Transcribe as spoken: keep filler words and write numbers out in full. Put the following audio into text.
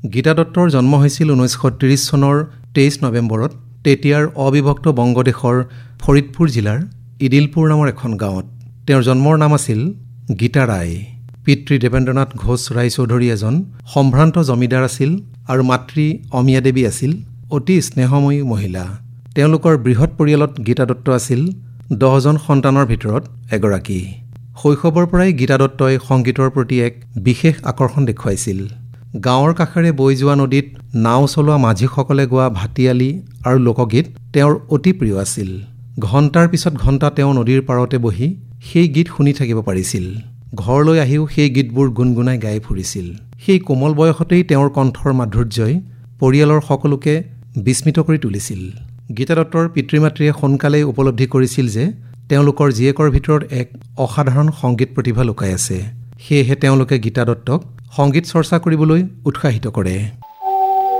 গীতা দত্তৰ জন্ম হৈছিল ঊনৈছশ ত্ৰিছ চনৰ তেইছ নৱেম্বৰত তেতিয়াৰ অবিভক্ত বংগদেশৰ ফৰিদপুৰ জিলাৰ ইদিলপুৰ নামৰ এখন গাঁৱত। তেওঁৰ জন্মৰ নাম আছিল গীতা ৰায়। পিতৃ দেৱেন্দ্ৰনাথ ঘোষ ৰায়চৌধুৰী এজন সম্ভ্ৰান্ত জমিদাৰ আছিল আৰু মাতৃ অমিয়া দেৱী আছিল অতি স্নেহময়ী মহিলা। তেওঁলোকৰ বৃহৎ পৰিয়ালত গীতা দত্ত আছিল দহজন সন্তানৰ ভিতৰত এগৰাকী। শৈশৱৰ পৰাই গীতা দত্তই সংগীতৰ প্ৰতি এক বিশেষ আকৰ্ষণ দেখুৱাইছিল। গাঁৱৰ কাষেৰে বৈ যোৱা নদীত নাও চলোৱা মাঝীসকলে গোৱা ভাটিয়ালি আৰু লোকগীত তেওঁৰ অতি প্ৰিয় আছিল। ঘণ্টাৰ পিছত ঘণ্টা তেওঁ নদীৰ পাৰতে বহি সেই গীত শুনি থাকিব পাৰিছিল। ঘৰলৈ আহিও সেই গীতবোৰ গুণগুণাই গাই ফুৰিছিল। সেই কোমল বয়সতেই তেওঁৰ কণ্ঠৰ মাধুৰ্যই পৰিয়ালৰ সকলোকে বিস্মিত কৰি তুলিছিল। গীতা দত্তৰ পিতৃ মাতৃয়ে সোনকালেই উপলব্ধি কৰিছিল যে তেওঁলোকৰ জীয়েকৰ ভিতৰত এক অসাধাৰণ সংগীত প্ৰতিভা লুকাই আছে। সেয়েহে তেওঁলোকে গীতা দত্তক সংগীত চৰ্চা কৰিবলৈ উৎসাহিত কৰে।